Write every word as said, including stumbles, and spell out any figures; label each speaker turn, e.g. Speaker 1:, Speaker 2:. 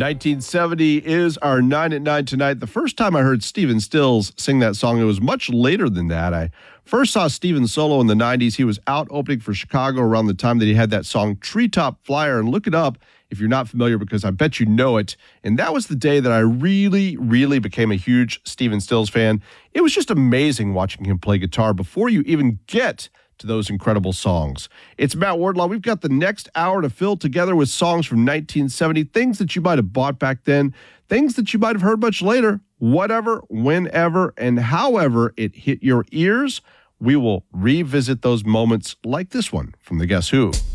Speaker 1: nineteen seventy is our nine at nine tonight. The first time I heard Stephen Stills sing that song, it was much later than that. I first saw Stephen solo in the nineties. He was out opening for Chicago around the time that he had that song Treetop Flyer. And look it up if you're not familiar, because I bet you know it. And that was the day that I really, really became a huge Stephen Stills fan. It was just amazing watching him play guitar before you even get to those incredible songs. It's Matt Wardlaw. We've got the next hour to fill together with songs from nineteen seventy, things that you might have bought back then, things that you might have heard much later, whatever, whenever, and however it hit your ears. We will revisit those moments like this one from the Guess Who.